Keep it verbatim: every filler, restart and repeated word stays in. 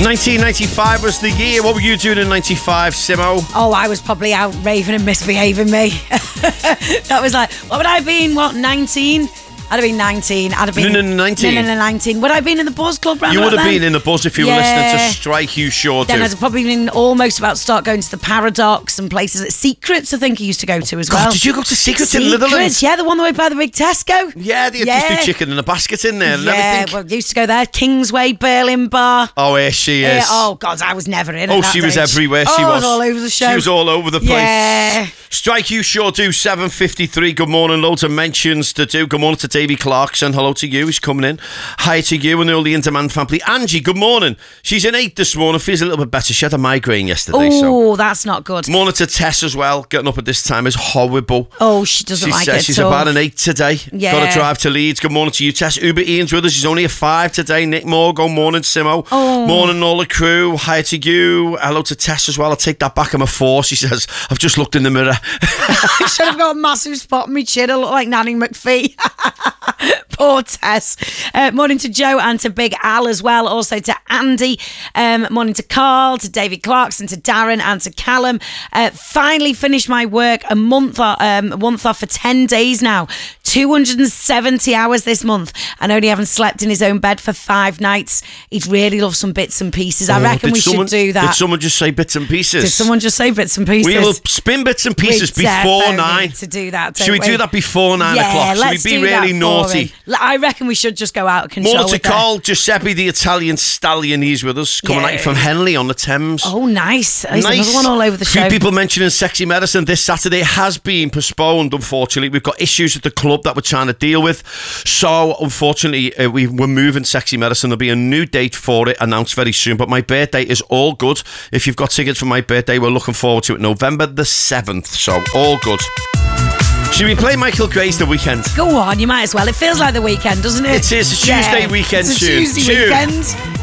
nineteen ninety-five was the year. What were you doing in ninety-five, Simo? Oh, I was probably out raving and misbehaving me. That was like, what would I have been, what, nineteen? I'd have been nineteen. I'd have been... No, no, no, nineteen. No, no, no, nineteen. Would I have been in the Buzz Club round You would have then? been in the Buzz if you yeah. were listening to Strike You Sure Do. Then I'd have probably been almost about to start going to the Paradox and places at Secrets, I think I used to go to as God, well. did you go to Secrets, Secrets in Netherlands? Yeah, the one that way by the big Tesco. Yeah, they yeah. used to do chicken in a basket in there and yeah, everything. well, used to go there. Kingsway, Berlin Bar. Oh, here she is. Yeah, oh, God, I was never in Oh, at that she was age. everywhere. She oh, was all over the show. She was all over the place. Yeah. Strike You Sure Do, seven fifty-three. Good morning. Loads of mentions to do. Good morning to Davy Clarkson. Hello to you. He's coming in. Hi to you and all the In Demand family. Angie, good morning. She's in eight this morning. Feels a little bit better. She had a migraine yesterday. Oh, so. that's not good. Morning to Tess as well. Getting up at this time is horrible. Oh, she doesn't she like says it. She's so. about an eight today. Yeah. Got to drive to Leeds. Good morning to you, Tess. Uber Ian's with us. He's only a five today. Nick Moore, good morning, Simo. Oh. Morning, all the crew. Hi to you. Hello to Tess as well. I'll take that back. I'm a four. She says, I've just looked in the mirror. I should have got a massive spot on my chin. I look like Nanny McPhee. Poor Tess. Uh, morning to Joe and to Big Al as well. Also to Andy. Um, morning to Carl, to David Clarkson, to Darren and to Callum. Uh, finally finished my work a month, um, a month off for ten days now. two hundred seventy hours this month and only having slept in his own bed for five nights. He'd really love some bits and pieces. I Oh, reckon did we someone- should do that. Did someone just say bits and pieces? Did someone just say bits and pieces? We will spin bits and pieces We before definitely nine. need to do that. Should we, don't do that before nine yeah, o'clock? Should let's we be do really that for naughty? him. I reckon we should just go out of control. More to with them. call Giuseppe, the Italian stallion. He's with us, coming Yeah. out from Henley on the Thames. Oh, nice. There's Nice. another one all over the A few show. people mentioning Sexy Medicine this Saturday has been postponed, unfortunately. We've got issues at the club that we're trying to deal with. So, unfortunately, uh, we, we're moving Sexy Medicine. There'll be a new date for it announced very soon. But my birthday is all good. If you've got tickets for my birthday, we're looking forward to it. November the seventh. So, all good. Should we play Michael Gray's The Weekend? Go on, you might as well. It feels like the weekend, doesn't it? It is a Tuesday yeah, weekend it's a tune. Tuesday Tune. weekend.